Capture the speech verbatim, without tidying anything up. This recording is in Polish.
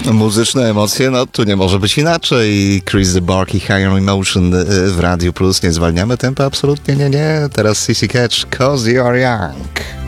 Muzyczne emocje, no tu nie może być inaczej. Chris the Bark i Higher Emotion w Radiu Plus. Nie zwalniamy tempa, absolutnie nie, nie. Teraz C C Catch, 'Cause You're Young.